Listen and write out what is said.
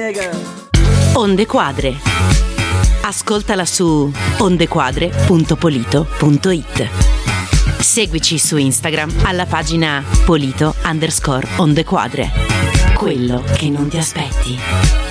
Onde Quadre. Ascoltala su ondequadre.polito.it. Seguici su Instagram alla pagina Polito_Ondequadre. Quello che non ti aspetti.